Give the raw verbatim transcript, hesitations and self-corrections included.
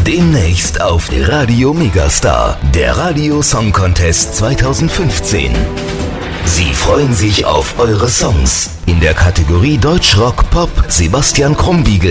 Demnächst auf Radio Megastar, der Radio Song Contest zweitausendfünfzehn. Sie freuen sich auf eure Songs. In der Kategorie Deutschrock Pop Sebastian Krumbiegel